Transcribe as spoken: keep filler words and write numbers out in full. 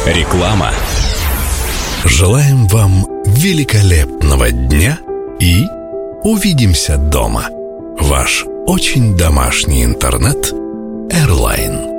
Реклама. Желаем вам великолепного дня и увидимся дома. Ваш очень домашний интернет Airline.